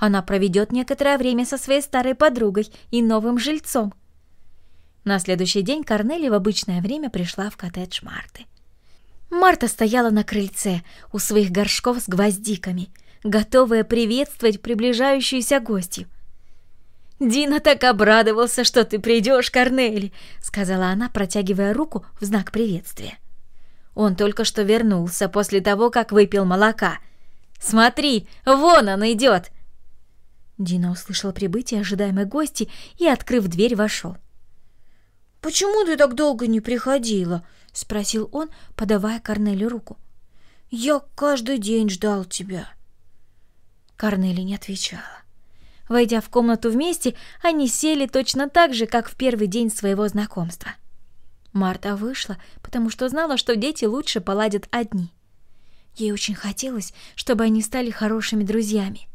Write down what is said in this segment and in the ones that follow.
Она проведет некоторое время со своей старой подругой и новым жильцом. На следующий день Корнели в обычное время пришла в коттедж Марты. Марта стояла на крыльце у своих горшков с гвоздиками, готовая приветствовать приближающуюся гостью. «Дина так обрадовался, что ты придешь, Корнели», — сказала она, протягивая руку в знак приветствия. «Он только что вернулся после того, как выпил молока. Смотри, вон он идет!» Дина услышала прибытие ожидаемой гости и, открыв дверь, вошел. «Почему ты так долго не приходила?» — спросил он, подавая Корнели руку. «Я каждый день ждал тебя». Корнели не отвечала. Войдя в комнату вместе, они сели точно так же, как в первый день своего знакомства. Марта вышла, потому что знала, что дети лучше поладят одни. Ей очень хотелось, чтобы они стали хорошими друзьями.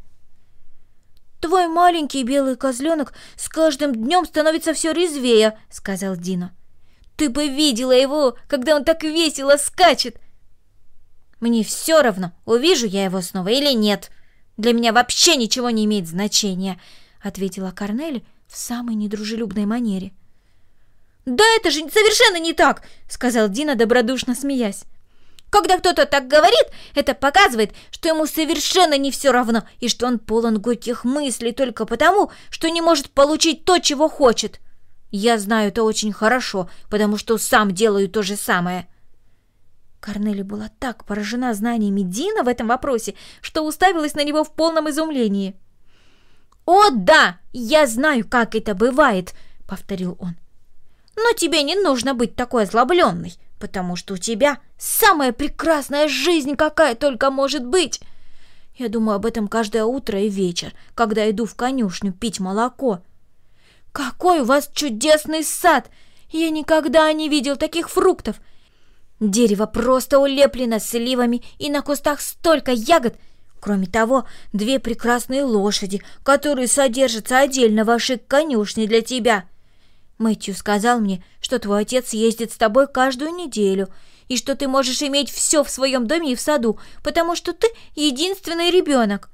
«Твой маленький белый козленок с каждым днем становится все резвее», — сказал Дино. «Ты бы видела его, когда он так весело скачет!» «Мне все равно, увижу я его снова или нет. Для меня вообще ничего не имеет значения», — ответила Корнели в самой недружелюбной манере. «Да это же совершенно не так», — сказал Дино, добродушно смеясь. «Когда кто-то так говорит, это показывает, что ему совершенно не все равно и что он полон горьких мыслей только потому, что не может получить то, чего хочет. Я знаю это очень хорошо, потому что сам делаю то же самое». Корнели была так поражена знаниями Дина в этом вопросе, что уставилась на него в полном изумлении. «О да, я знаю, как это бывает», — повторил он. «Но тебе не нужно быть такой озлобленной, потому что у тебя самая прекрасная жизнь, какая только может быть. Я думаю об этом каждое утро и вечер, когда иду в конюшню пить молоко. Какой у вас чудесный сад! Я никогда не видел таких фруктов. Дерево просто улеплено сливами, и на кустах столько ягод. Кроме того, 2 прекрасные лошади, которые содержатся отдельно в вашей конюшне для тебя. Мэтью сказал мне, что твой отец ездит с тобой каждую неделю, и что ты можешь иметь все в своем доме и в саду, потому что ты единственный ребенок.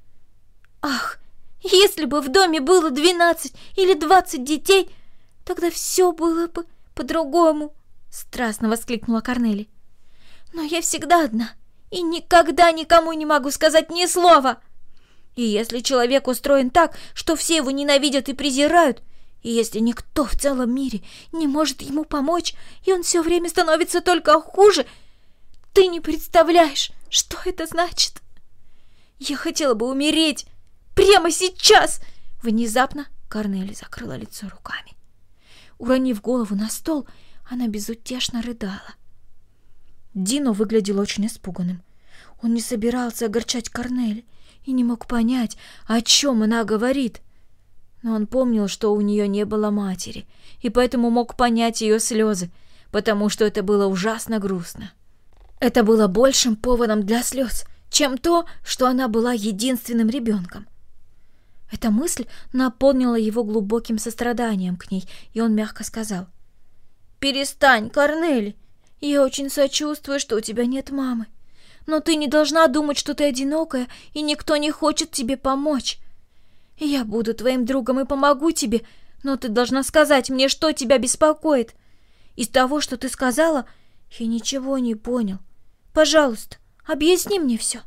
Ах, если бы в доме было 12 или 20 детей, тогда все было бы по-другому», — страстно воскликнула Корнели. «Но я всегда одна и никогда никому не могу сказать ни слова. И если человек устроен так, что все его ненавидят и презирают, и если никто в целом мире не может ему помочь, и он все время становится только хуже, ты не представляешь, что это значит. Я хотела бы умереть прямо сейчас!» Внезапно Корнели закрыла лицо руками. Уронив голову на стол, она безутешно рыдала. Дино выглядел очень испуганным. Он не собирался огорчать Корнели и не мог понять, о чем она говорит. Но он помнил, что у нее не было матери, и поэтому мог понять ее слезы, потому что это было ужасно грустно. Это было большим поводом для слез, чем то, что она была единственным ребенком. Эта мысль наполнила его глубоким состраданием к ней, и он мягко сказал: «Перестань, Корнели, я очень сочувствую, что у тебя нет мамы, но ты не должна думать, что ты одинокая, и никто не хочет тебе помочь. Я буду твоим другом и помогу тебе, но ты должна сказать мне, что тебя беспокоит. Из того, что ты сказала, я ничего не понял. Пожалуйста, объясни мне все».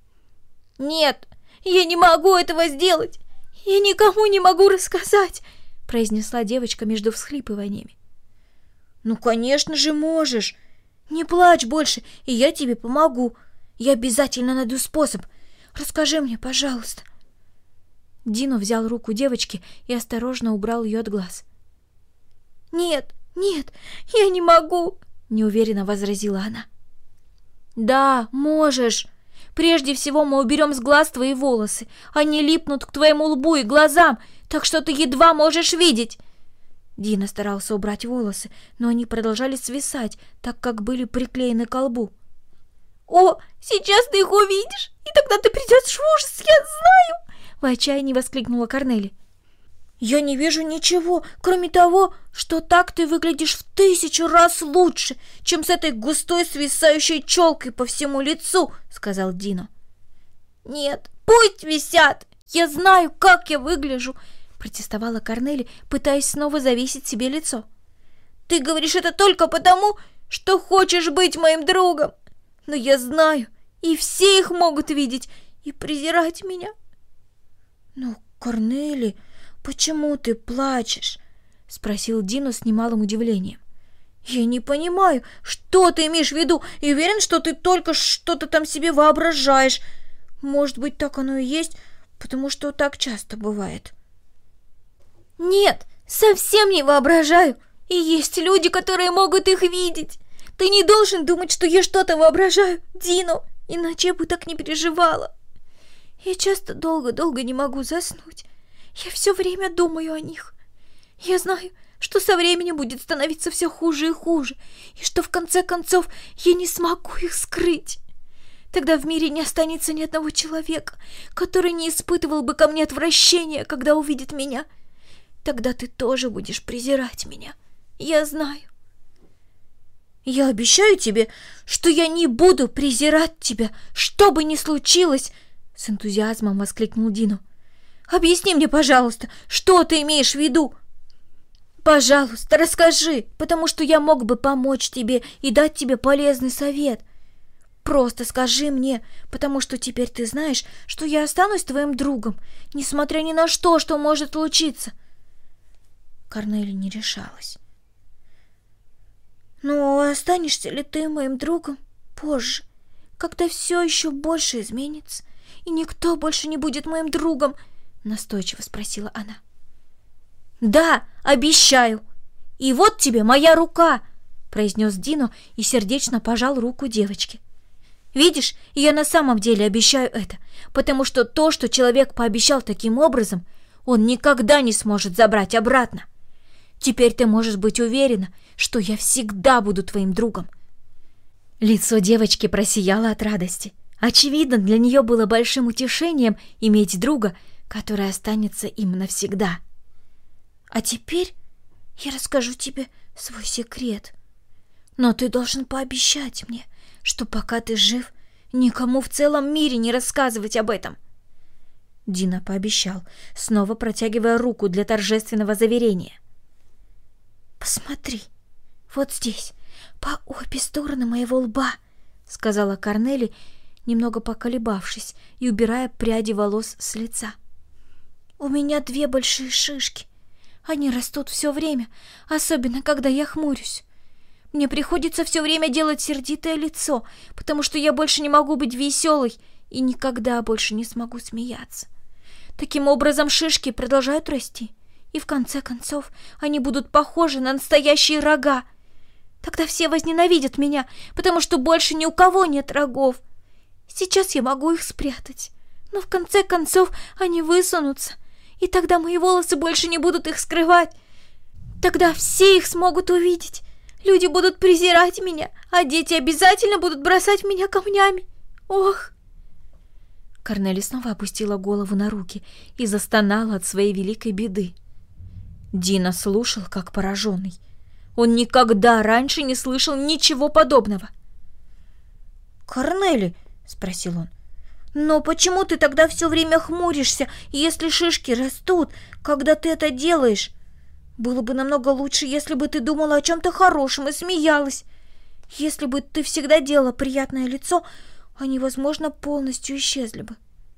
«Нет, я не могу этого сделать. Я никому не могу рассказать», — произнесла девочка между всхлипываниями. «Ну, конечно же, можешь. Не плачь больше, и я тебе помогу. Я обязательно найду способ. Расскажи мне, пожалуйста». Дино взял руку девочки и осторожно убрал ее от глаз. «Нет, нет, я не могу», — неуверенно возразила она. «Да, можешь. Прежде всего мы уберем с глаз твои волосы. Они липнут к твоему лбу и глазам, так что ты едва можешь видеть». Дино старался убрать волосы, но они продолжали свисать, так как были приклеены к лбу. «О, сейчас ты их увидишь, и тогда ты придешь в ужас, я знаю!» В отчаянии воскликнула Корнели. «Я не вижу ничего, кроме того, что так ты выглядишь в 1000 раз лучше, чем с этой густой свисающей челкой по всему лицу», — сказал Дино. «Нет, пусть висят. Я знаю, как я выгляжу!» Протестовала Корнели, пытаясь снова завесить себе лицо. «Ты говоришь это только потому, что хочешь быть моим другом. Но я знаю, и все их могут видеть и презирать меня». «Ну, Корнели, почему ты плачешь?» — спросил Дино с немалым удивлением. «Я не понимаю, что ты имеешь в виду, и уверен, что ты только что-то там себе воображаешь. Может быть, так оно и есть, потому что так часто бывает». «Нет, совсем не воображаю. И есть люди, которые могут их видеть. Ты не должен думать, что я что-то воображаю, Дино, иначе я бы так не переживала. Я часто долго-долго не могу заснуть. Я все время думаю о них. Я знаю, что со временем будет становиться все хуже и хуже, и что в конце концов я не смогу их скрыть. Тогда в мире не останется ни одного человека, который не испытывал бы ко мне отвращения, когда увидит меня. Тогда ты тоже будешь презирать меня. Я знаю. Я обещаю тебе, что я не буду презирать тебя, что бы ни случилось, с энтузиазмом воскликнул Дино. Объясни мне, пожалуйста, что ты имеешь в виду? Пожалуйста, расскажи, потому что я мог бы помочь тебе и дать тебе полезный совет. Просто скажи мне, потому что теперь ты знаешь, что я останусь твоим другом, несмотря ни на что, что может случиться. Корнели не решалась. «Ну, останешься ли ты моим другом позже, когда все еще больше изменится, и никто больше не будет моим другом?» — настойчиво спросила она. «Да, обещаю. И вот тебе моя рука!» — произнес Дино и сердечно пожал руку девочки. «Видишь, я на самом деле обещаю это, потому что то, что человек пообещал таким образом, он никогда не сможет забрать обратно. Теперь ты можешь быть уверена, что я всегда буду твоим другом». Лицо девочки просияло от радости. Очевидно, для нее было большим утешением иметь друга, который останется им навсегда. «А теперь я расскажу тебе свой секрет. Но ты должен пообещать мне, что пока ты жив, никому в целом мире не рассказывать об этом». Дино пообещал, снова протягивая руку для торжественного заверения. «Посмотри, вот здесь, по обе стороны моего лба», — сказала Корнели, немного поколебавшись и убирая пряди волос с лица. «У меня 2 большие шишки. Они растут все время, особенно когда я хмурюсь. Мне приходится все время делать сердитое лицо, потому что я больше не могу быть веселой и никогда больше не смогу смеяться. Таким образом, шишки продолжают расти, и в конце концов они будут похожи на настоящие рога. Тогда все возненавидят меня, потому что больше ни у кого нет рогов. Сейчас я могу их спрятать, но в конце концов они высунутся, и тогда мои волосы больше не будут их скрывать. Тогда все их смогут увидеть. Люди будут презирать меня, а дети обязательно будут бросать в меня камнями. Ох!» Корнели снова опустила голову на руки и застонала от своей великой беды. Дино слушал, как пораженный. Он никогда раньше не слышал ничего подобного. «Корнели», — спросил он, — «но почему ты тогда все время хмуришься, если шишки растут, когда ты это делаешь? Было бы намного лучше, если бы ты думала о чем-то хорошем и смеялась. Если бы ты всегда делала приятное лицо, они, возможно, полностью исчезли бы».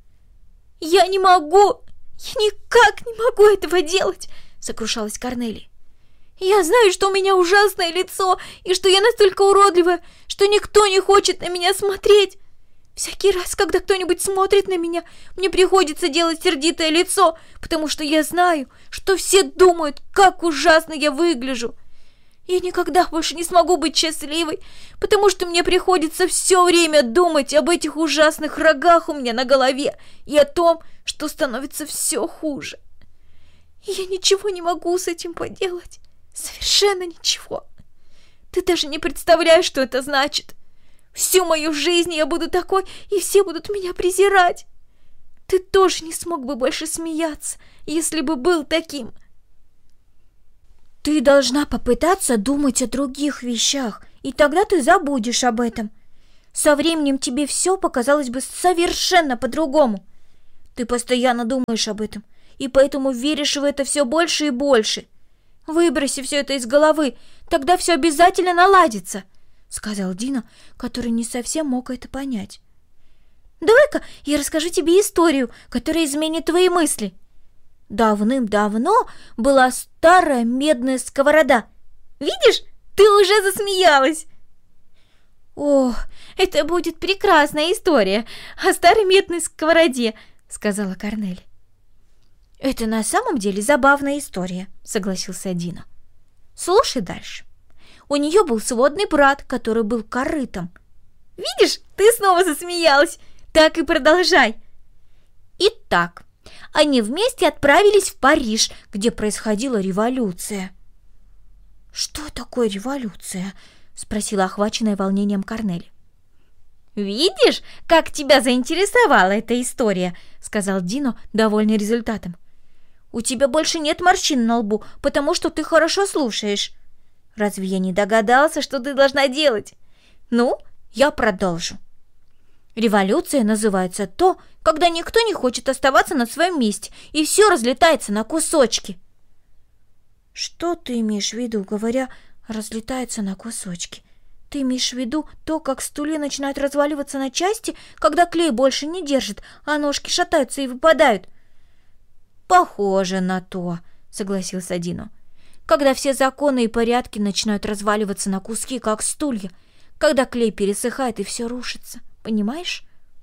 «Я не могу! Я никак не могу этого делать!» — сокрушалась Корнели. «Я знаю, что у меня ужасное лицо, и что я настолько уродливая, что никто не хочет на меня смотреть. Всякий раз, когда кто-нибудь смотрит на меня, мне приходится делать сердитое лицо, потому что я знаю, что все думают, как ужасно я выгляжу. Я никогда больше не смогу быть счастливой, потому что мне приходится все время думать об этих ужасных рогах у меня на голове и о том, что становится все хуже. И я ничего не могу с этим поделать. Совершенно ничего. Ты даже не представляешь, что это значит. Всю мою жизнь я буду такой, и все будут меня презирать. Ты тоже не смог бы больше смеяться, если бы был таким. Ты должна попытаться думать о других вещах, и тогда ты забудешь об этом. Со временем тебе все показалось бы совершенно по-другому. Ты постоянно думаешь об этом, и поэтому веришь в это все больше и больше. Выброси все это из головы, тогда все обязательно наладится, сказал Дино, который не совсем мог это понять. Давай-ка я расскажу тебе историю, которая изменит твои мысли. Давным-давно была старая медная сковорода. Видишь, ты уже засмеялась. О, это будет прекрасная история о старой медной сковороде, сказала Корнель. Это на самом деле забавная история, согласился Дино. Слушай дальше. У нее был сводный брат, который был корытом. Видишь, ты снова засмеялась. Так и продолжай. Итак, они вместе отправились в Париж, где происходила революция. Что такое революция? Спросила охваченная волнением Корнель. Видишь, как тебя заинтересовала эта история, сказал Дино, довольный результатом. У тебя больше нет морщин на лбу, потому что ты хорошо слушаешь. Разве я не догадался, что ты должна делать? Ну, я продолжу. Революция называется то, когда никто не хочет оставаться на своем месте, и все разлетается на кусочки. Что ты имеешь в виду, говоря «разлетается на кусочки»? Ты имеешь в виду то, как стулья начинают разваливаться на части, когда клей больше не держит, а ножки шатаются и выпадают? Похоже на то, согласился Дино. Когда все законы и порядки начинают разваливаться на куски, как стулья, когда клей пересыхает и все рушится. Понимаешь?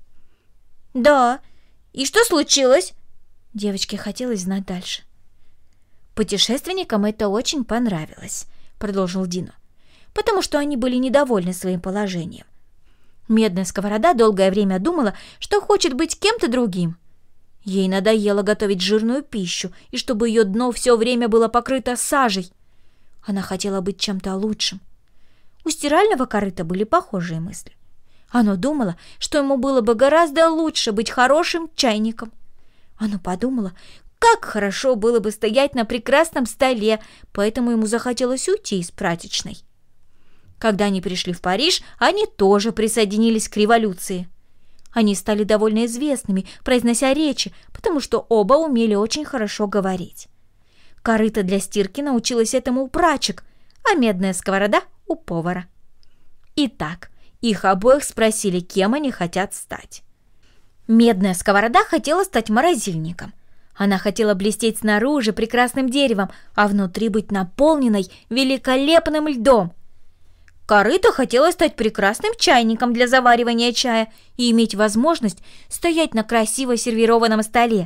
Да. И что случилось? Девочке хотелось знать дальше. Путешественникам это очень понравилось, продолжил Дино, потому что они были недовольны своим положением. Медная сковорода долгое время думала, что хочет быть кем-то другим. Ей надоело готовить жирную пищу, и чтобы ее дно все время было покрыто сажей. Она хотела быть чем-то лучшим. У стирального корыта были похожие мысли. Оно думало, что ему было бы гораздо лучше быть хорошим чайником. Оно подумало, как хорошо было бы стоять на прекрасном столе, поэтому ему захотелось уйти из прачечной. Когда они пришли в Париж, они тоже присоединились к революции. Они стали довольно известными, произнося речи, потому что оба умели очень хорошо говорить. Корыто для стирки научилась этому у прачек, а медная сковорода — у повара. Итак, их обоих спросили, кем они хотят стать. Медная сковорода хотела стать морозильником. Она хотела блестеть снаружи прекрасным деревом, а внутри быть наполненной великолепным льдом. Корыто хотела стать прекрасным чайником для заваривания чая и иметь возможность стоять на красиво сервированном столе.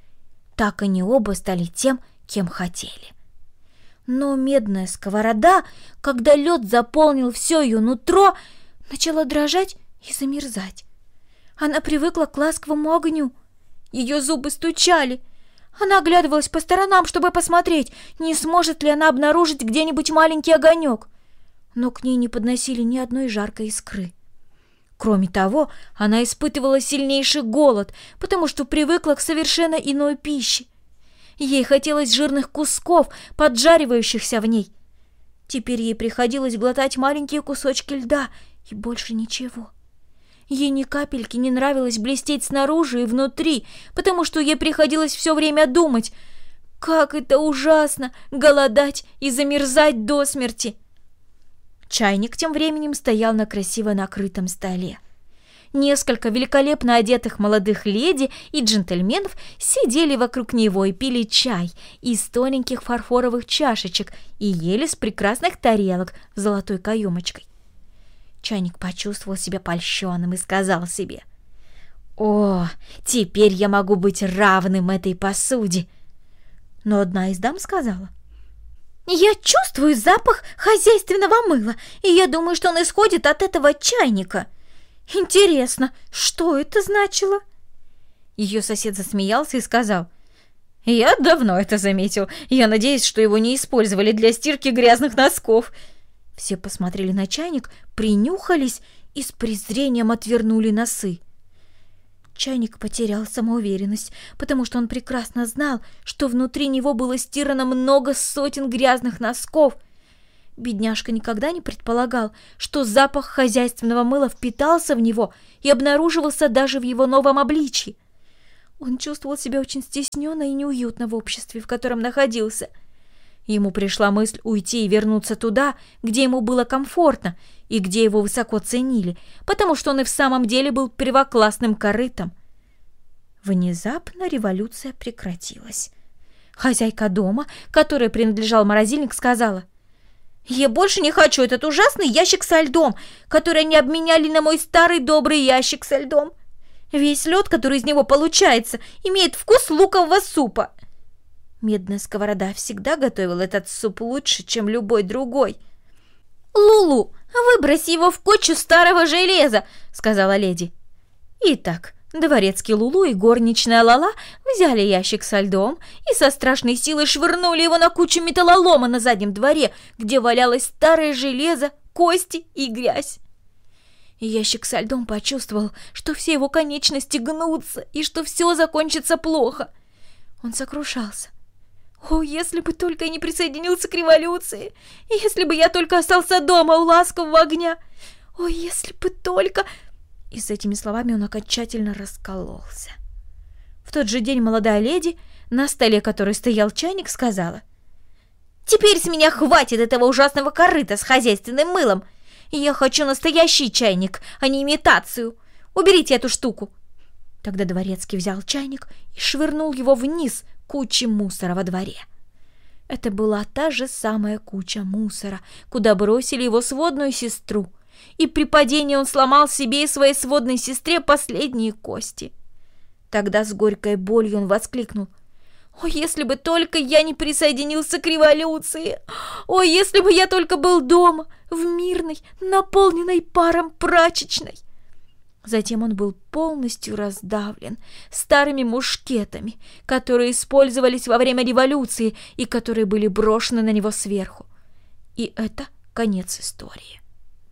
Так они оба стали тем, кем хотели. Но медная сковорода, когда лед заполнил все ее нутро, начала дрожать и замерзать. Она привыкла к ласковому огню. Ее зубы стучали. Она оглядывалась по сторонам, чтобы посмотреть, не сможет ли она обнаружить где-нибудь маленький огонек. Но к ней не подносили ни одной жаркой искры. Кроме того, она испытывала сильнейший голод, потому что привыкла к совершенно иной пище. Ей хотелось жирных кусков, поджаривающихся в ней. Теперь ей приходилось глотать маленькие кусочки льда и больше ничего. Ей ни капельки не нравилось блестеть снаружи и внутри, потому что ей приходилось все время думать, как это ужасно — голодать и замерзать до смерти. Чайник тем временем стоял на красиво накрытом столе. Несколько великолепно одетых молодых леди и джентльменов сидели вокруг него и пили чай из тоненьких фарфоровых чашечек и ели с прекрасных тарелок с золотой каемочкой. Чайник почувствовал себя польщенным и сказал себе: «О, теперь я могу быть равным этой посуде!» Но одна из дам сказала: «Я чувствую запах хозяйственного мыла, и я думаю, что он исходит от этого чайника. Интересно, что это значило?» Ее сосед засмеялся и сказал: «Я давно это заметил. Я надеюсь, что его не использовали для стирки грязных носков». Все посмотрели на чайник, принюхались и с презрением отвернули носы. Чайник потерял самоуверенность, потому что он прекрасно знал, что внутри него было стирано много сотен грязных носков. Бедняжка никогда не предполагал, что запах хозяйственного мыла впитался в него и обнаруживался даже в его новом обличье. Он чувствовал себя очень стесненно и неуютно в обществе, в котором находился. Ему пришла мысль уйти и вернуться туда, где ему было комфортно и где его высоко ценили, потому что он и в самом деле был первоклассным корытом. Внезапно революция прекратилась. Хозяйка дома, которой принадлежал морозильник, сказала: «Я больше не хочу этот ужасный ящик со льдом, который они обменяли на мой старый добрый ящик со льдом. Весь лед, который из него получается, имеет вкус лукового супа». Медная сковорода всегда готовила этот суп лучше, чем любой другой. «Лулу, выбрось его в кучу старого железа», — сказала леди. Итак, дворецкий Лулу и горничная Лала взяли ящик со льдом и со страшной силой швырнули его на кучу металлолома на заднем дворе, где валялось старое железо, кости и грязь. И ящик со льдом почувствовал, что все его конечности гнутся и что все закончится плохо. Он сокрушался. «О, если бы только я не присоединился к революции! Если бы я только остался дома у ласкового огня! О, если бы только...» И с этими словами он окончательно раскололся. В тот же день молодая леди, на столе которой стоял чайник, сказала: «Теперь с меня хватит этого ужасного корыта с хозяйственным мылом. Я хочу настоящий чайник, а не имитацию. Уберите эту штуку». Тогда дворецкий взял чайник и швырнул его вниз кучи мусора во дворе. Это была та же самая куча мусора, куда бросили его сводную сестру, и при падении он сломал себе и своей сводной сестре последние кости. Тогда с горькой болью он воскликнул: «О, если бы только я не присоединился к революции! О, если бы я только был дома, в мирной, наполненной паром прачечной!» Затем он был полностью раздавлен старыми мушкетами, которые использовались во время революции и которые были брошены на него сверху. И это конец истории.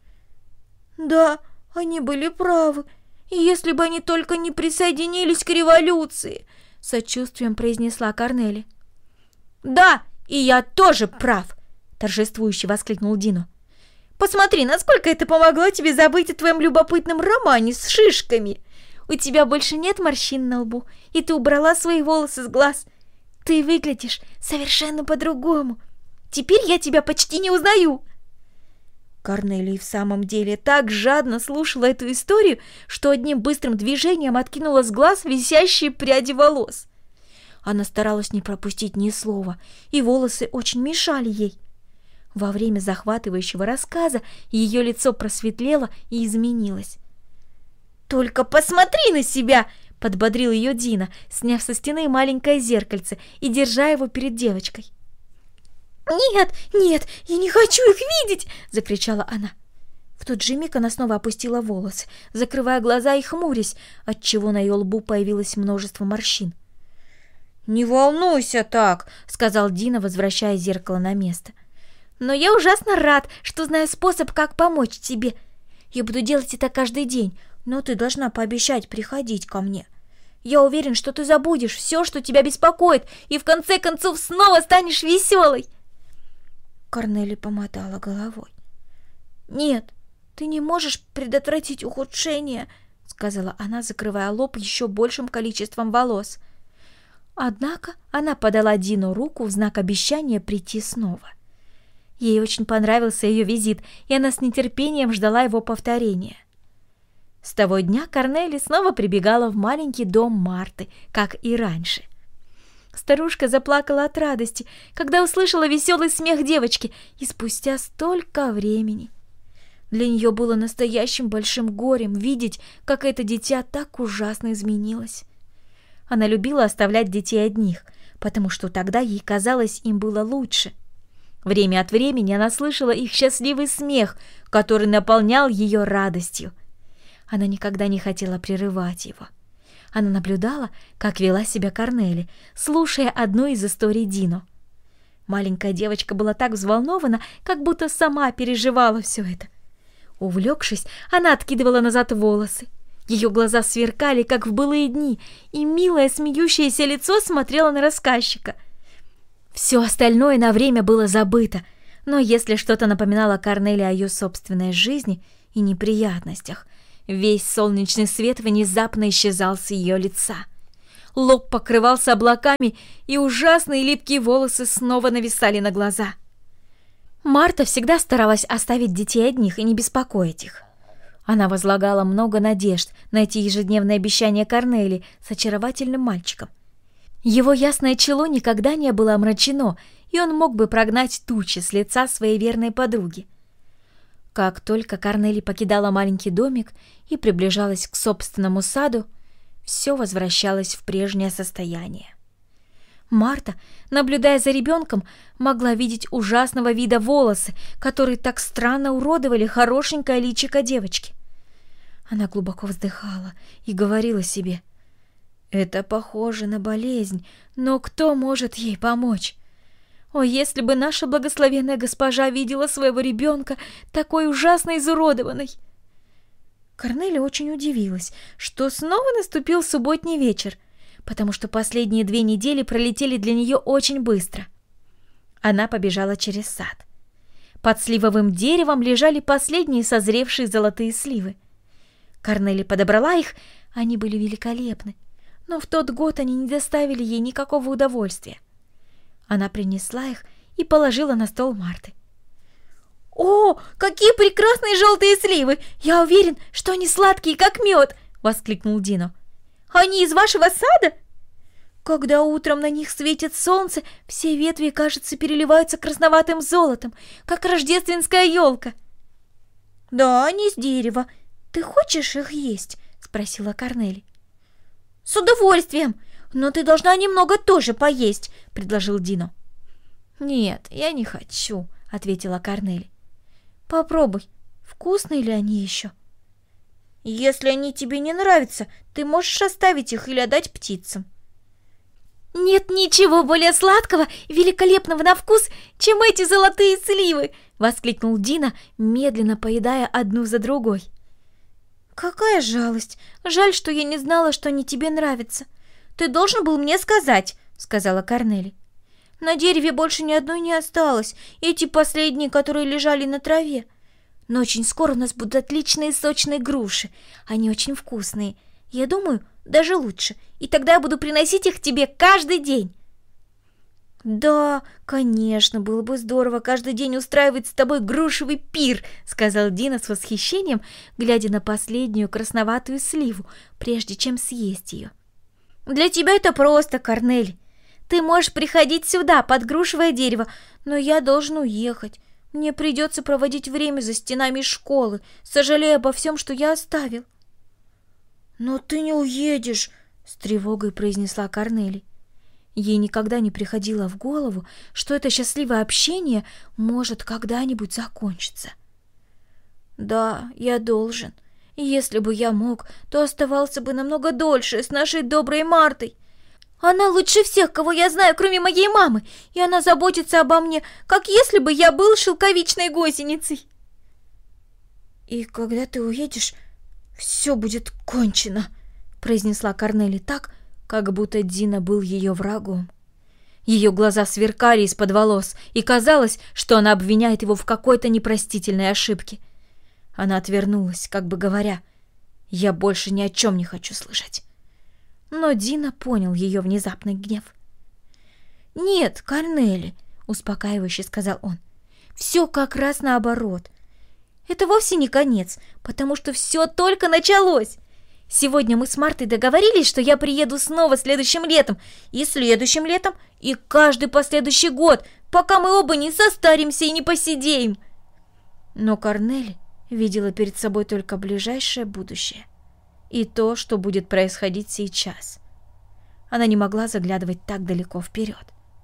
«Да, они были правы. И если бы они только не присоединились к революции», — с сочувствием произнесла Корнели. «Да, и я тоже прав», — торжествующе воскликнул Дино. «Посмотри, насколько это помогло тебе забыть о твоем любопытном романе с шишками. У тебя больше нет морщин на лбу, и ты убрала свои волосы с глаз. Ты выглядишь совершенно по-другому. Теперь я тебя почти не узнаю». Корнелия в самом деле так жадно слушала эту историю, что одним быстрым движением откинула с глаз висящие пряди волос. Она старалась не пропустить ни слова, и волосы очень мешали ей. Во время захватывающего рассказа ее лицо просветлело и изменилось. «Только посмотри на себя!» — подбодрил ее Дино, сняв со стены маленькое зеркальце и держа его перед девочкой. «Нет, нет, я не хочу их видеть!» — закричала она. В тот же миг она снова опустила волосы, закрывая глаза и хмурясь, отчего на ее лбу появилось множество морщин. «Не волнуйся так!» — сказал Дино, возвращая зеркало на место. «Но я ужасно рад, что знаю способ, как помочь тебе. Я буду делать это каждый день, но ты должна пообещать приходить ко мне. Я уверен, что ты забудешь все, что тебя беспокоит, и в конце концов снова станешь веселой». Корнели помотала головой. «Нет, ты не можешь предотвратить ухудшение», — сказала она, закрывая лоб еще большим количеством волос. Однако она подала Дину руку в знак обещания прийти снова. Ей очень понравился ее визит, и она с нетерпением ждала его повторения. С того дня Корнели снова прибегала в маленький дом Марты, как и раньше. Старушка заплакала от радости, когда услышала веселый смех девочки, и спустя столько времени. Для нее было настоящим большим горем видеть, как это дитя так ужасно изменилось. Она любила оставлять детей одних, потому что тогда ей казалось, им было лучше. Время от времени она слышала их счастливый смех, который наполнял ее радостью. Она никогда не хотела прерывать его. Она наблюдала, как вела себя Корнели, слушая одну из историй Дино. Маленькая девочка была так взволнована, как будто сама переживала все это. Увлекшись, она откидывала назад волосы. Ее глаза сверкали, как в былые дни, и милое смеющееся лицо смотрело на рассказчика. Все остальное на время было забыто, но если что-то напоминало Корнели о ее собственной жизни и неприятностях, весь солнечный свет внезапно исчезал с ее лица. лоб покрывался облаками, и ужасные липкие волосы снова нависали на глаза. Марта всегда старалась оставить детей одних и не беспокоить их. Она возлагала много надежд на эти ежедневные обещания Корнели с очаровательным мальчиком. Его ясное чело никогда не было омрачено, и он мог бы прогнать тучи с лица своей верной подруги. Как только Корнели покидала маленький домик и приближалась к собственному саду, все возвращалось в прежнее состояние. Марта, наблюдая за ребенком, могла видеть ужасного вида волосы, которые так странно уродовали хорошенькое личико девочки. Она глубоко вздыхала и говорила себе: «Это похоже на болезнь, но кто может ей помочь? О, если бы наша благословенная госпожа видела своего ребенка такой ужасно изуродованной!» Корнелия очень удивилась, что снова наступил субботний вечер, потому что последние 2 недели пролетели для нее очень быстро. Она побежала через сад. Под сливовым деревом лежали последние созревшие золотые сливы. Корнелия подобрала их, они были великолепны, но в тот год они не доставили ей никакого удовольствия. Она принесла их и положила на стол Марты. «О, какие прекрасные желтые сливы! Я уверен, что они сладкие, как мед!» — воскликнул Дино. «Они из вашего сада?» «Когда утром на них светит солнце, все ветви, кажется, переливаются красноватым золотом, как рождественская елка». «Да, они из дерева. Ты хочешь их есть?» — спросила Корнели. «С удовольствием! Но ты должна немного тоже поесть», — предложил Дино. «Нет, я не хочу», — ответила Корнели. «Попробуй, вкусные ли они еще?» «Если они тебе не нравятся, ты можешь оставить их или отдать птицам». «Нет ничего более сладкого и великолепного на вкус, чем эти золотые сливы!» — воскликнул Дино, медленно поедая одну за другой. «Какая жалость! Жаль, что я не знала, что они тебе нравятся. Ты должен был мне сказать», — сказала Корнели. «На дереве больше ни одной не осталось, эти последние, которые лежали на траве. Но очень скоро у нас будут отличные сочные груши. Они очень вкусные. Я думаю, даже лучше. И тогда я буду приносить их тебе каждый день». «Да, конечно, было бы здорово каждый день устраивать с тобой грушевый пир», — сказал Дино с восхищением, глядя на последнюю красноватую сливу, прежде чем съесть ее. «Для тебя это просто, Корнели. Ты можешь приходить сюда, под грушевое дерево, но я должен уехать. Мне придется проводить время за стенами школы, сожалея обо всем, что я оставил». «Но ты не уедешь», — с тревогой произнесла Корнели. Ей никогда не приходило в голову, что это счастливое общение может когда-нибудь закончиться. «Да, я должен. Если бы я мог, то оставался бы намного дольше с нашей доброй Мартой. Она лучше всех, кого я знаю, кроме моей мамы, и она заботится обо мне, как если бы я был шелковичной гусеницей». «И когда ты уедешь, все будет кончено», — произнесла Корнели так, как будто Дино был ее врагом. Ее глаза сверкали из-под волос, и казалось, что она обвиняет его в какой-то непростительной ошибке. Она отвернулась, как бы говоря: «Я больше ни о чем не хочу слышать». Но Дино понял ее внезапный гнев. «Нет, Корнели», — успокаивающе сказал он, — «все как раз наоборот. Это вовсе не конец, потому что все только началось. Сегодня мы с Мартой договорились, что я приеду снова следующим летом, и следующим летом, и каждый последующий год, пока мы оба не состаримся и не поседеем». Но Корнели видела перед собой только ближайшее будущее и то, что будет происходить сейчас. Она не могла заглядывать так далеко вперед.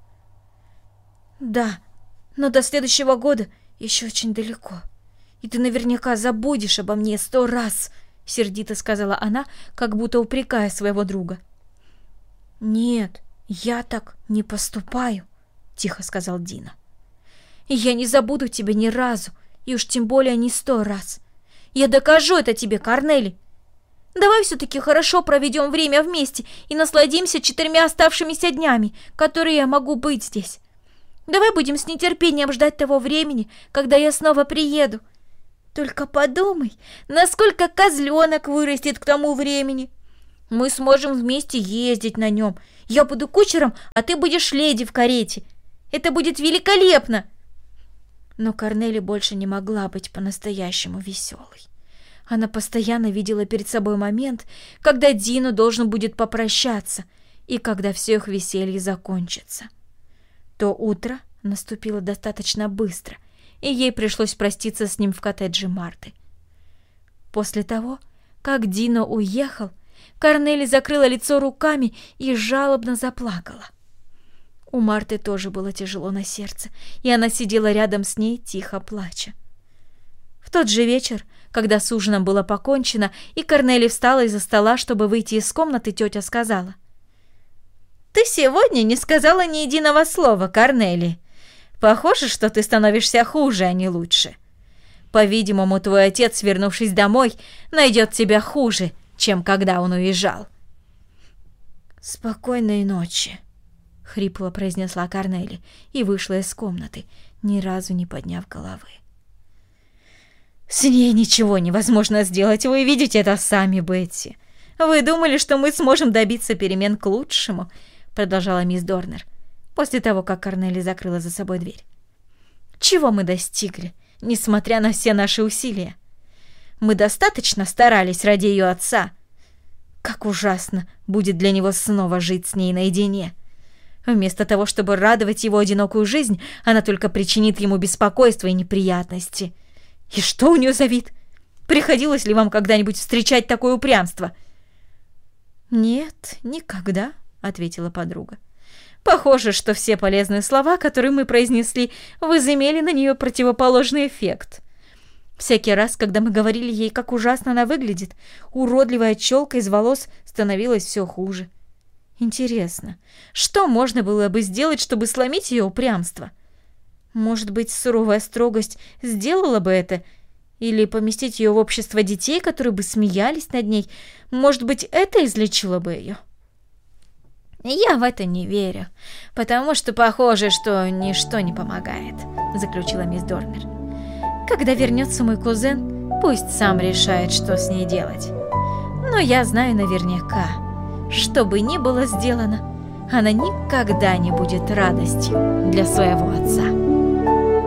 «Да, но до следующего года еще очень далеко, и ты наверняка забудешь обо мне 100 раз», — сердито сказала она, как будто упрекая своего друга. «Нет, я так не поступаю», — тихо сказал Дино. «Я не забуду тебя ни разу, и уж тем более не 100 раз. Я докажу это тебе, Корнели. Давай все-таки хорошо проведем время вместе и насладимся 4 оставшимися днями, которые я могу быть здесь. Давай будем с нетерпением ждать того времени, когда я снова приеду. Только подумай, насколько козленок вырастет к тому времени. Мы сможем вместе ездить на нем. Я буду кучером, а ты будешь леди в карете. Это будет великолепно!» Но Корнели больше не могла быть по-настоящему веселой. Она постоянно видела перед собой момент, когда Дино должен будет попрощаться и когда все их веселье закончится. То утро наступило достаточно быстро, и ей пришлось проститься с ним в коттедже Марты. После того, как Дино уехал, Корнели закрыла лицо руками и жалобно заплакала. У Марты тоже было тяжело на сердце, и она сидела рядом с ней, тихо плача. В тот же вечер, когда с ужином было покончено, и Корнели встала из-за стола, чтобы выйти из комнаты, тетя сказала: «Ты сегодня не сказала ни единого слова, Корнели. Похоже, что ты становишься хуже, а не лучше. По-видимому, твой отец, вернувшись домой, найдет тебя хуже, чем когда он уезжал». «Спокойной ночи», — хрипло произнесла Корнели и вышла из комнаты, ни разу не подняв головы. «С ней ничего невозможно сделать, вы видите это сами, Бетти. Вы думали, что мы сможем добиться перемен к лучшему?» — продолжала мисс Дорнер, после того, как Корнели закрыла за собой дверь. «Чего мы достигли, несмотря на все наши усилия? Мы достаточно старались ради ее отца. Как ужасно будет для него снова жить с ней наедине. Вместо того, чтобы радовать его одинокую жизнь, она только причинит ему беспокойство и неприятности. И что у нее за вид? Приходилось ли вам когда-нибудь встречать такое упрямство?» «Нет, никогда», — ответила подруга. «Похоже, что все полезные слова, которые мы произнесли, возымели на нее противоположный эффект. Всякий раз, когда мы говорили ей, как ужасно она выглядит, уродливая челка из волос становилась все хуже. Интересно, что можно было бы сделать, чтобы сломить ее упрямство? Может быть, суровая строгость сделала бы это? Или поместить ее в общество детей, которые бы смеялись над ней? Может быть, это излечило бы ее?» «Я в это не верю, потому что похоже, что ничто не помогает», — заключила мисс Дорнер. «Когда вернется мой кузен, пусть сам решает, что с ней делать. Но я знаю наверняка, что бы ни было сделано, она никогда не будет радостью для своего отца».